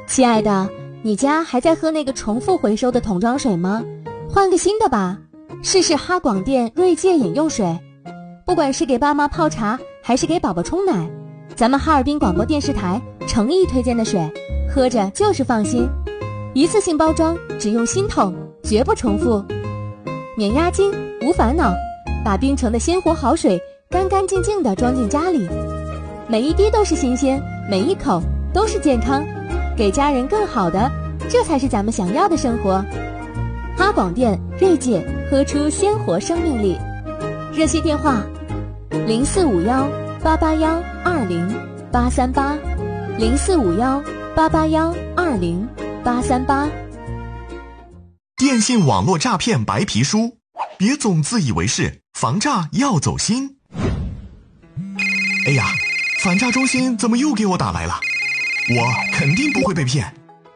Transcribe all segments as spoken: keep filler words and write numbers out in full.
亲爱的，你家还在喝那个重复回收的桶装水吗？换个新的吧，试试哈广电锐界饮用水。不管是给爸妈泡茶，还是给宝宝冲奶，咱们哈尔滨广播电视台诚意推荐的水，喝着就是放心。一次性包装，只用新桶，绝不重复，免押金，无烦恼，把冰城的鲜活好水干干净净地装进家里，每一滴都是新鲜，每一口都是健康，给家人更好的，这才是咱们想要的生活。哈广电锐界，喝出鲜活生命力。热线电话零四五幺八八幺二零八三八，零四五幺八八幺二零八三八。 电信网络诈骗白皮书，别总自以为是，防诈要走心。哎呀，反诈中心怎么又给我打来了？我肯定不会被骗。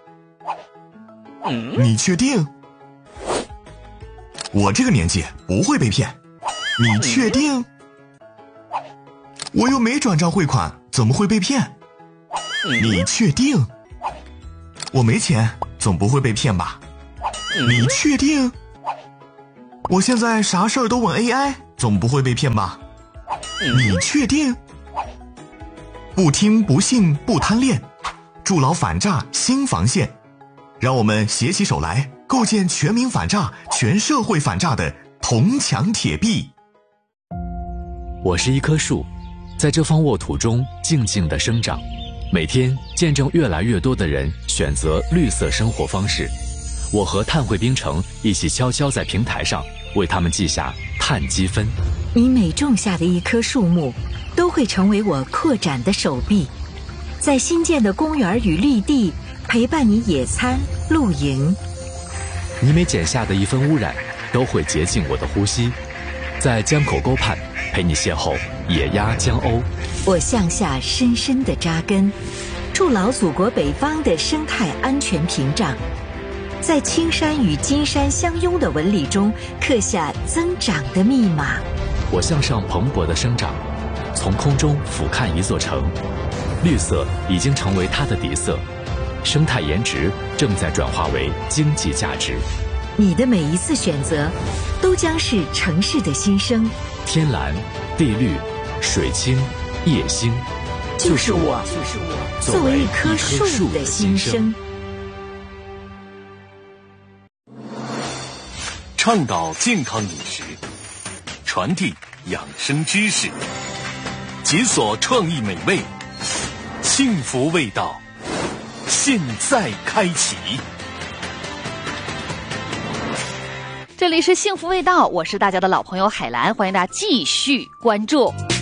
你确定？我这个年纪不会被骗。你确定？我又没转账汇款，怎么会被骗？你确定？我没钱，总不会被骗吧？你确定？我现在啥事儿都问 A I， 总不会被骗吧？你确定？不听不信不贪恋，筑牢反诈新防线，让我们携起手来，构建全民反诈、全社会反诈的铜墙铁壁。 我是一棵树，在这方沃土中静静地生长，每天见证越来越多的人选择绿色生活方式。我和碳汇冰城一起悄悄在平台上为他们记下碳积分。 你每种下的一棵树木，都会成为我扩展的手臂，在新建的公园与绿地陪伴你野餐露营。 你每剪下的一分污染，都会洁净我的呼吸，在江口沟畔陪你邂逅野鸭江鸥。 我向下深深地扎根，筑牢祖国北方的生态安全屏障，在青山与金山相拥的纹理中刻下增长的密码。 我向上蓬勃地生长，从空中俯瞰一座城，绿色已经成为它的底色，生态颜值正在转化为经济价值。 你的每一次选择，都将是城市的新生。 天蓝、地绿、水清、夜星， 就是我，就是我，作为一棵树的新生。 倡导健康饮食，传递养生知识，解锁创意美味，幸福味道，现在开启。 这里是幸福味道，我是大家的老朋友海兰，欢迎大家继续关注。